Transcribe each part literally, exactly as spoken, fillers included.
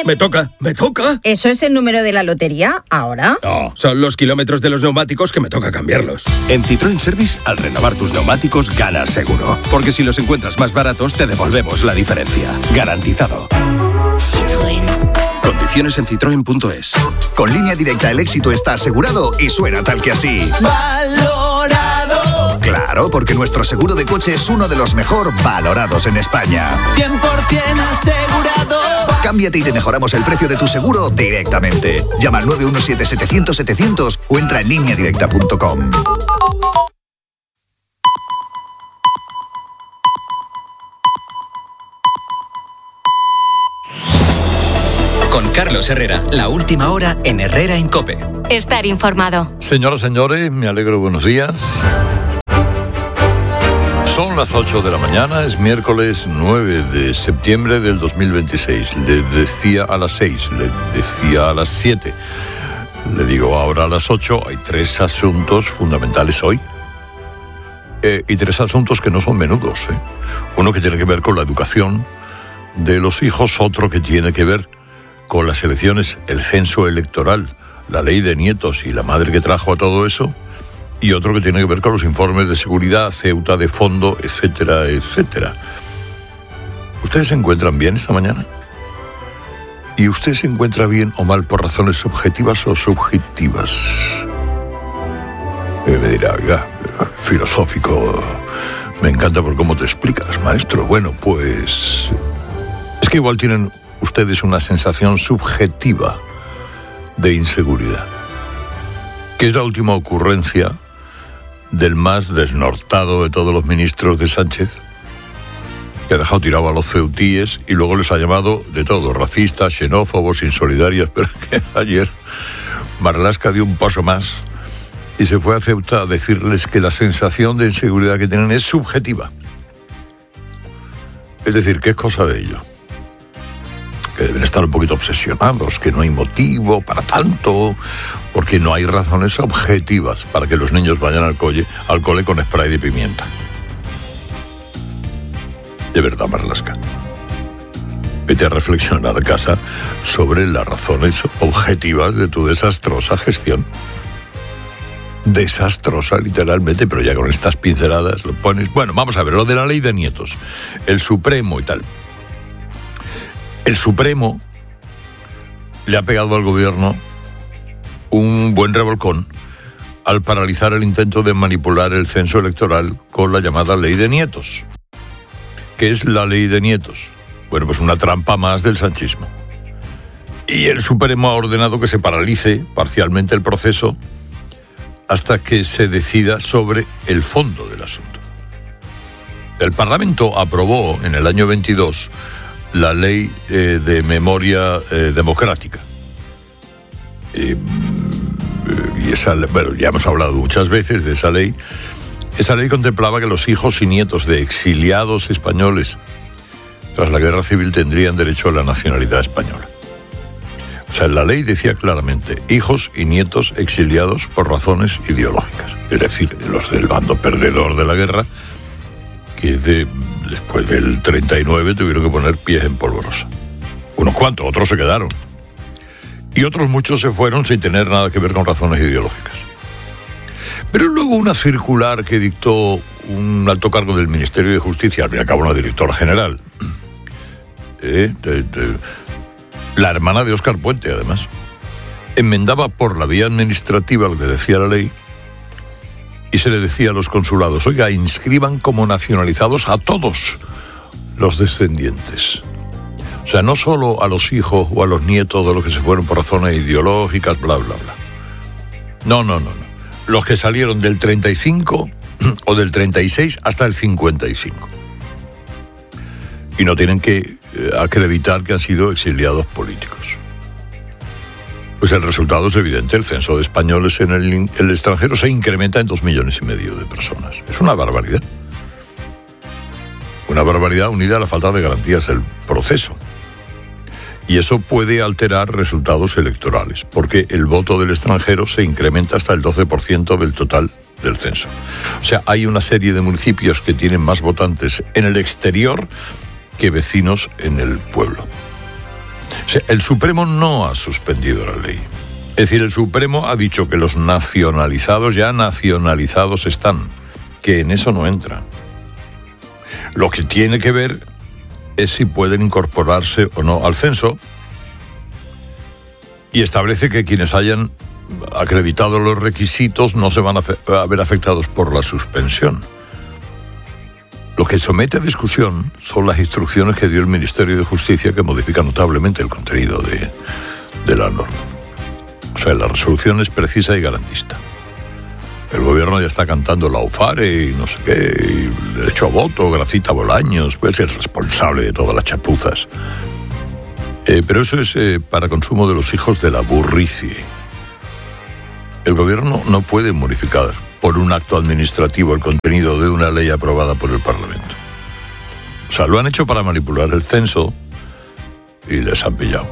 Me toca, me toca. ¿Eso es el número de la lotería ahora? No, son los kilómetros de los neumáticos que me toca cambiarlos. En Citroën Service, al renovar tus neumáticos, ganas seguro. Porque si los encuentras más baratos, te devolvemos la diferencia. Garantizado. Citroën. Condiciones en citroen punto es. Con Línea Directa el éxito está asegurado y suena tal que así. ¡Valorado! Claro, porque nuestro seguro de coche es uno de los mejor valorados en España. cien por ciento asegurado. Cámbiate y te mejoramos el precio de tu seguro directamente. Llama al nueve uno siete setecientos setecientos o entra en línea directa punto com. Con Carlos Herrera, la última hora en Herrera en COPE. Estar informado. Señoras, señores, me alegro, buenos días. Son las ocho de la mañana, es miércoles nueve de septiembre del dos mil veintiséis. Le decía a las seis, le decía a las siete. Le digo ahora a las ocho, hay tres asuntos fundamentales hoy. Eh, y tres asuntos que no son menudos. ¿eh? Uno que tiene que ver con la educación de los hijos, otro que tiene que ver con las elecciones, el censo electoral, la ley de nietos y la madre que trajo a todo eso, y otro que tiene que ver con los informes de seguridad, Ceuta de fondo, etcétera, etcétera. ¿Ustedes se encuentran bien esta mañana? ¿Y usted se encuentra bien o mal por razones objetivas o subjetivas? Eh, me dirá, oiga, filosófico, me encanta por cómo te explicas, maestro. Bueno, pues es que igual tienen ustedes una sensación subjetiva de inseguridad, que es la última ocurrencia del más desnortado de todos los ministros de Sánchez, que ha dejado tirado a los ceutíes y luego les ha llamado de todo, racistas, xenófobos, insolidarios, pero que ayer Marlaska dio un paso más y se fue a Ceuta a decirles que la sensación de inseguridad que tienen es subjetiva. Es decir, que es cosa de ellos, que deben estar un poquito obsesionados, que no hay motivo para tanto, porque no hay razones objetivas para que los niños vayan al cole, al cole con spray de pimienta. De verdad, Marlaska, vete a reflexionar a casa sobre las razones objetivas de tu desastrosa gestión. Desastrosa, literalmente, pero ya con estas pinceladas lo pones. Bueno, vamos a ver, lo de la ley de nietos, el Supremo y tal. El Supremo le ha pegado al gobierno un buen revolcón al paralizar el intento de manipular el censo electoral con la llamada ley de nietos. ¿Qué es la ley de nietos? Bueno, pues una trampa más del sanchismo. Y el Supremo ha ordenado que se paralice parcialmente el proceso hasta que se decida sobre el fondo del asunto. El Parlamento aprobó en el año veintidós la ley eh, de memoria eh, democrática. Eh, y esa, bueno, ya hemos hablado muchas veces de esa ley. Esa ley contemplaba que los hijos y nietos de exiliados españoles tras la guerra civil tendrían derecho a la nacionalidad española. O sea, la ley decía claramente hijos y nietos exiliados por razones ideológicas. Es decir, los del bando perdedor de la guerra, que de, después del treinta y nueve tuvieron que poner pies en polvorosa. Unos cuantos, otros se quedaron. Y otros muchos se fueron sin tener nada que ver con razones ideológicas. Pero luego una circular que dictó un alto cargo del Ministerio de Justicia, al fin y al cabo una directora general, eh, de, de, la hermana de Óscar Puente, además, enmendaba por la vía administrativa lo que decía la ley y se le decía a los consulados, oiga, inscriban como nacionalizados a todos los descendientes. O sea, no solo a los hijos o a los nietos de los que se fueron por razones ideológicas, bla, bla, bla. No, no, no, no. Los que salieron del treinta y cinco o del treinta y seis hasta el cincuenta y cinco. Y no tienen que eh, acreditar que han sido exiliados políticos. Pues el resultado es evidente, el censo de españoles en el, el extranjero se incrementa en dos millones y medio de personas. Es una barbaridad. Una barbaridad unida a la falta de garantías del proceso. Y eso puede alterar resultados electorales, porque el voto del extranjero se incrementa hasta el doce por ciento del total del censo. O sea, hay una serie de municipios que tienen más votantes en el exterior que vecinos en el pueblo. sea, el Supremo no ha suspendido la ley. Es decir, el Supremo ha dicho que los nacionalizados ya nacionalizados están, que en eso no entra. Lo que tiene que ver es si pueden incorporarse o no al censo, y establece que quienes hayan acreditado los requisitos no se van a, fe- a ver afectados por la suspensión. Lo que somete a discusión son las instrucciones que dio el Ministerio de Justicia, que modifican notablemente el contenido de, de la norma. O sea, la resolución es precisa y garantista. El gobierno ya está cantando la UFARE y no sé qué, y derecho a voto, Gracita Bolaños, puede ser responsable de todas las chapuzas. Eh, pero eso es eh, para consumo de los hijos de la burricie. El gobierno no puede modificar por un acto administrativo el contenido de una ley aprobada por el Parlamento. O sea, lo han hecho para manipular el censo y les han pillado.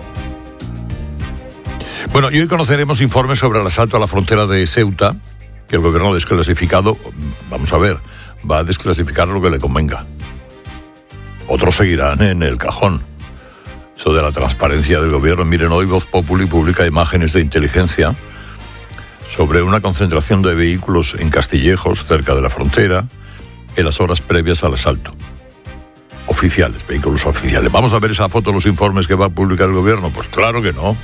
Bueno, y hoy conoceremos informes sobre el asalto a la frontera de Ceuta, que el gobierno ha desclasificado. Vamos a ver, va a desclasificar lo que le convenga. Otros seguirán en el cajón. Eso de la transparencia del gobierno. Miren, hoy Voz Populi publica imágenes de inteligencia sobre una concentración de vehículos en Castillejos, cerca de la frontera, en las horas previas al asalto. Oficiales, vehículos oficiales. ¿Vamos a ver esa foto, los informes que va a publicar el gobierno? Pues claro que no.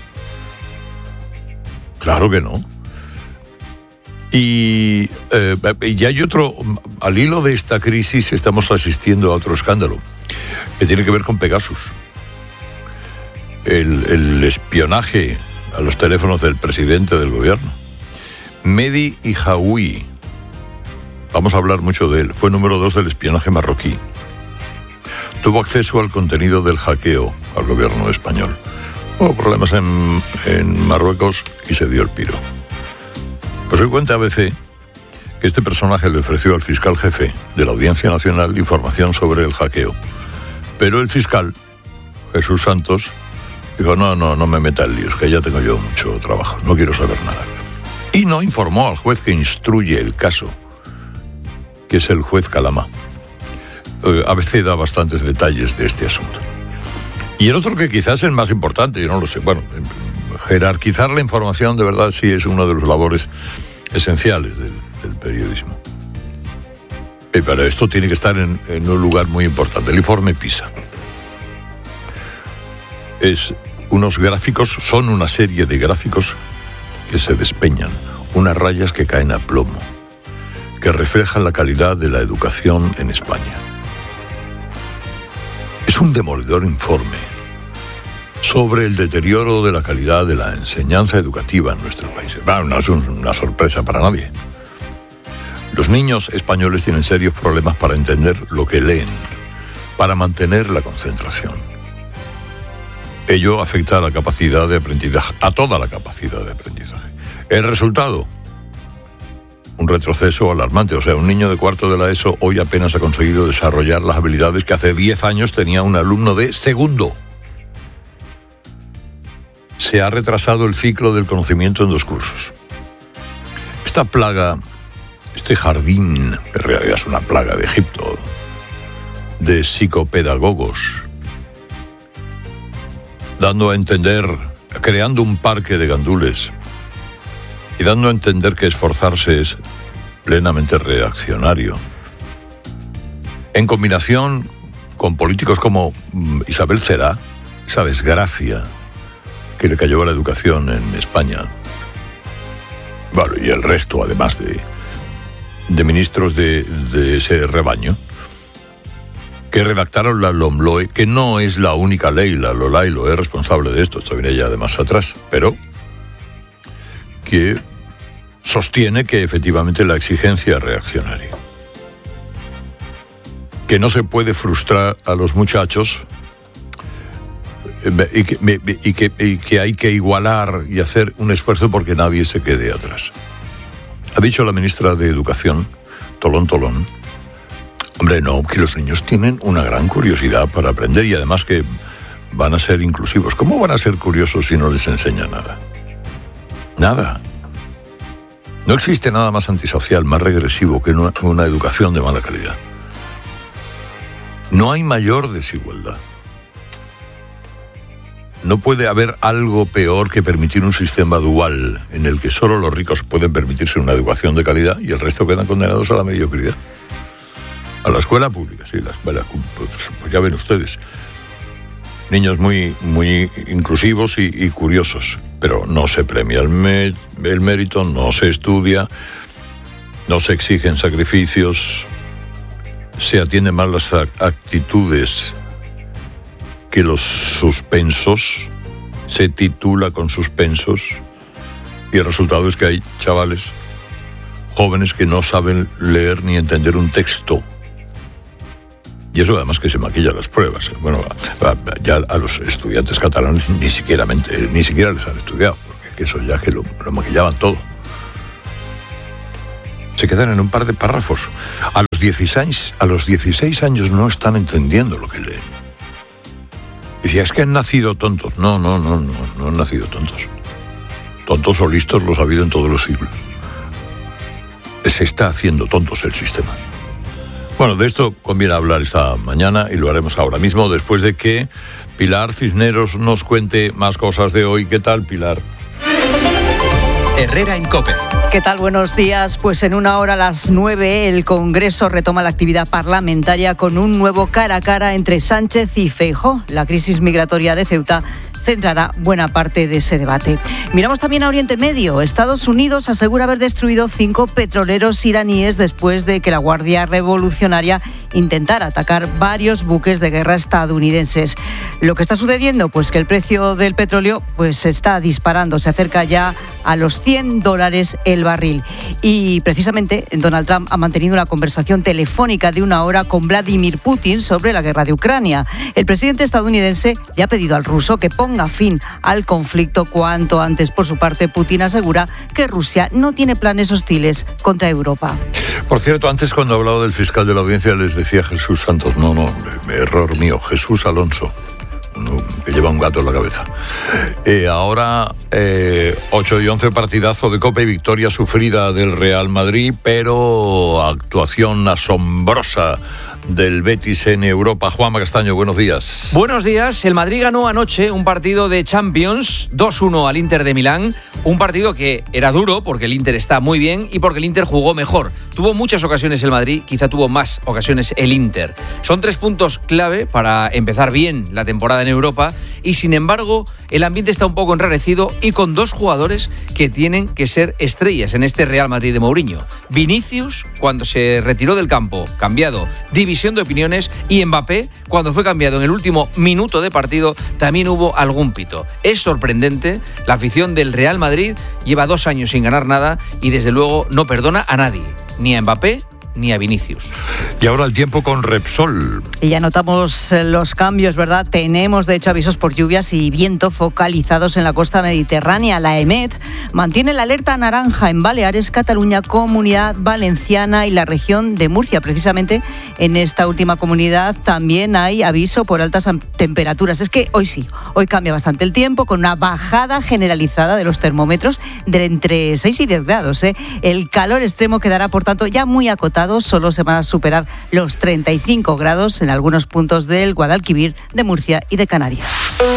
Claro que no. Y, eh, y hay otro, al hilo de esta crisis estamos asistiendo a otro escándalo, que tiene que ver con Pegasus. El, el espionaje a los teléfonos del presidente del gobierno. Mehdi Ijawi, vamos a hablar mucho de él, fue número dos del espionaje marroquí. Tuvo acceso al contenido del hackeo al gobierno español. Hubo problemas en, en Marruecos y se dio el piro. Pues hoy cuenta A B C que este personaje le ofreció al fiscal jefe de la Audiencia Nacional información sobre el hackeo. Pero el fiscal, Jesús Santos, dijo, no, no, no me meta en líos, que ya tengo yo mucho trabajo, no quiero saber nada. Y no informó al juez que instruye el caso, que es el juez Calamá. Eh, A B C da bastantes detalles de este asunto. Y el otro, que quizás es el más importante, yo no lo sé, bueno, jerarquizar la información de verdad sí es uno de los labores esenciales del, del periodismo. Y para esto tiene que estar en, en un lugar muy importante, el informe PISA. Es unos gráficos, son una serie de gráficos que se despeñan, unas rayas que caen a plomo, que reflejan la calidad de la educación en España. Es un demoledor informe sobre el deterioro de la calidad de la enseñanza educativa en nuestro país. Bueno, no es una sorpresa para nadie. Los niños españoles tienen serios problemas para entender lo que leen, para mantener la concentración. Ello afecta a la capacidad de aprendizaje, a toda la capacidad de aprendizaje. El resultado, un retroceso alarmante. O sea, un niño de cuarto de la ESO hoy apenas ha conseguido desarrollar las habilidades que hace diez años tenía un alumno de segundo. Se ha retrasado el ciclo del conocimiento en dos cursos. Esta plaga, este jardín, que en realidad es una plaga de Egipto, de psicopedagogos, dando a entender, creando un parque de gandules y dando a entender que esforzarse es plenamente reaccionario. En combinación con políticos como Isabel Cela, esa desgracia que le cayó a la educación en España, bueno, y el resto, además de, de ministros de, de ese rebaño, que redactaron la LOMLOE, que no es la única ley, la LOLAILO es responsable de esto, esto viene ya de más atrás, pero que sostiene que efectivamente la exigencia es reaccionaria. Que no se puede frustrar a los muchachos y que, y que, y que hay que igualar y hacer un esfuerzo porque nadie se quede atrás. Ha dicho la ministra de Educación, Tolón Tolón, hombre, no, que los niños tienen una gran curiosidad para aprender y además que van a ser inclusivos. ¿Cómo van a ser curiosos si no les enseña nada? Nada. No existe nada más antisocial, más regresivo que una, una educación de mala calidad. No hay mayor desigualdad. no puede haber algo peor que permitir un sistema dual en el que solo los ricos pueden permitirse una educación de calidad y el resto quedan condenados a la mediocridad. A la escuela pública, sí, la escuela, pues, pues ya ven ustedes. Niños muy, muy inclusivos y, y curiosos, pero no se premia el, me, el mérito, no se estudia, no se exigen sacrificios, se atienden más las actitudes que los suspensos, se titula con suspensos y el resultado es que hay chavales jóvenes que no saben leer ni entender un texto. Y eso además que se maquilla las pruebas. Bueno, ya a los estudiantes catalanes ni siquiera, ni siquiera les han estudiado, porque eso ya que lo, lo maquillaban todo. Se quedan en un par de párrafos. A los dieciséis, a los dieciséis años no están entendiendo lo que leen. Decía, es que han nacido tontos. No, no, no, no, no han nacido tontos. Tontos o listos los ha habido en todos los siglos. Se está haciendo tontos el sistema. Bueno, de esto conviene hablar esta mañana y lo haremos ahora mismo, después de que Pilar Cisneros nos cuente más cosas de hoy. ¿Qué tal, Pilar? Herrera en COPE. ¿Qué tal? Buenos días. Pues en una hora a las nueve el Congreso retoma la actividad parlamentaria con un nuevo cara a cara entre Sánchez y Feijóo. La crisis migratoria de Ceuta centrará buena parte de ese debate. Miramos también a Oriente Medio. Estados Unidos asegura haber destruido cinco petroleros iraníes después de que la Guardia Revolucionaria intentara atacar varios buques de guerra estadounidenses. Lo que está sucediendo, pues que el precio del petróleo pues se está disparando, se acerca ya a los cien dólares el barril. Y precisamente Donald Trump ha mantenido una conversación telefónica de una hora con Vladimir Putin sobre la guerra de Ucrania. El presidente estadounidense le ha pedido al ruso que ponga fin al conflicto cuanto antes. Por su parte, Putin asegura que Rusia no tiene planes hostiles contra Europa. Por cierto, antes cuando hablaba del fiscal de la audiencia les decía Jesús Santos, no, no, error mío, Jesús Alonso, que lleva un gato en la cabeza. Eh, ahora, eh, ocho y once, partidazo de Copa y victoria sufrida del Real Madrid, pero actuación asombrosa del Betis en Europa. Juanma Castaño, buenos días. Buenos días. El Madrid ganó anoche un partido de Champions, dos uno al Inter de Milán. Un partido que era duro porque el Inter está muy bien y porque el Inter jugó mejor. Tuvo muchas ocasiones el Madrid, quizá tuvo más ocasiones el Inter. Son tres puntos clave para empezar bien la temporada en Europa y sin embargo el ambiente está un poco enrarecido y con dos jugadores que tienen que ser estrellas en este Real Madrid de Mourinho. Vinicius, cuando se retiró del campo, cambiado, división de opiniones, y Mbappé, cuando fue cambiado en el último minuto de partido, también hubo algún pito. Es sorprendente, la afición del Real Madrid lleva dos años sin ganar nada y desde luego no perdona a nadie, ni a Mbappé ni a Vinicius. Y ahora el tiempo con Repsol. Y ya notamos los cambios, ¿verdad? Tenemos, de hecho, avisos por lluvias y viento focalizados en la costa mediterránea. La EMET mantiene la alerta naranja en Baleares, Cataluña, Comunidad Valenciana y la región de Murcia. Precisamente en esta última comunidad también hay aviso por altas temperaturas. Es que hoy sí, hoy cambia bastante el tiempo con una bajada generalizada de los termómetros de entre seis y diez grados. ¿eh? El calor extremo quedará, por tanto, ya muy acotado. Solo se van a superar los treinta y cinco grados en algunos puntos del Guadalquivir, de Murcia y de Canarias.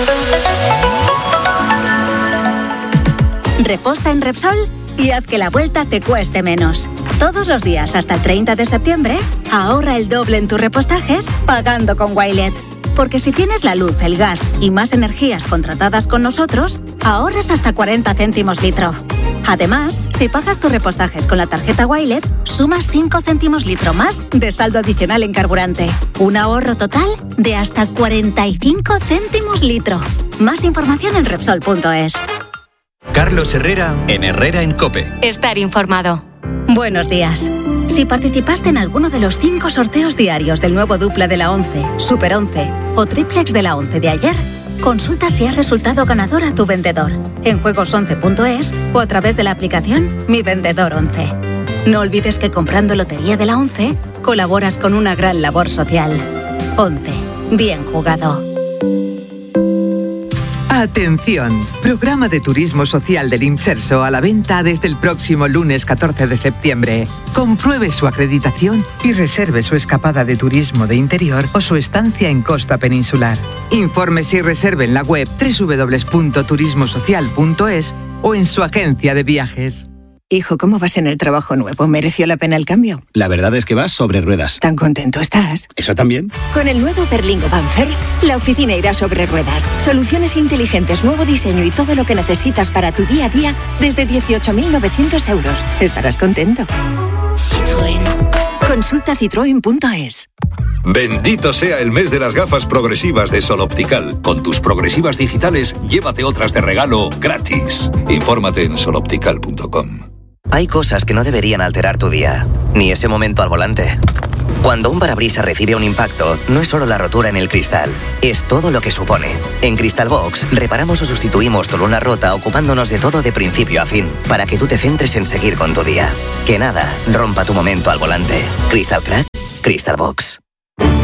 Reposta en Repsol y haz que la vuelta te cueste menos. Todos los días hasta el treinta de septiembre, ahorra el doble en tus repostajes pagando con Wilet. Porque si tienes la luz, el gas y más energías contratadas con nosotros, ahorras hasta cuarenta céntimos litro. Además, si pagas tus repostajes con la tarjeta Wilet, sumas cinco céntimos litro más de saldo adicional en carburante. Un ahorro total de hasta cuarenta y cinco céntimos litro. Más información en Repsol punto es. Carlos Herrera en Herrera en COPE. Estar informado. Buenos días. Si participaste en alguno de los cinco sorteos diarios del nuevo Dupla de la once, Super once o Triplex de la once de ayer, consulta si has resultado ganador a tu vendedor en juegos once punto es o a través de la aplicación Mi Vendedor once. No olvides que comprando Lotería de la once colaboras con una gran labor social. once. Bien jugado. Atención, programa de turismo social del Imserso a la venta desde el próximo lunes catorce de septiembre. Compruebe su acreditación y reserve su escapada de turismo de interior o su estancia en costa peninsular. Infórmese y reserve en la web doble u doble u doble u punto turismo social punto es o en su agencia de viajes. Hijo, ¿cómo vas en el trabajo nuevo? ¿Mereció la pena el cambio? La verdad es que vas sobre ruedas. ¿Tan contento estás? ¿Eso también? Con el nuevo Berlingo Van First, la oficina irá sobre ruedas. Soluciones inteligentes, nuevo diseño y todo lo que necesitas para tu día a día desde dieciocho mil novecientos euros. Estarás contento. Citroën. Consulta citroen punto es. Bendito sea el mes de las gafas progresivas de Sol Optical. Con tus progresivas digitales, llévate otras de regalo gratis. Infórmate en sol optical punto com. Hay cosas que no deberían alterar tu día, ni ese momento al volante. Cuando un parabrisas recibe un impacto, no es solo la rotura en el cristal, es todo lo que supone. En Crystal Box, reparamos o sustituimos tu luna rota ocupándonos de todo de principio a fin, para que tú te centres en seguir con tu día. Que nada rompa tu momento al volante. Crystal Crack, Crystal Box.